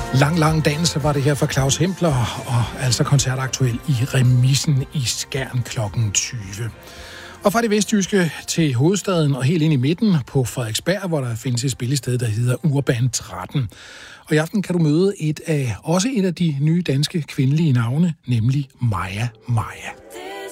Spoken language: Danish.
Lang dans var det her for Claus Hempler, og altså koncertaktuel i Remisen i Skjern kl. 20. Og fra det vestjyske til hovedstaden og helt ind i midten på Frederiksberg, hvor der findes et spillested, der hedder Urban 13. Og i aften kan du møde også et af de nye danske kvindelige navne, nemlig Maja Maja.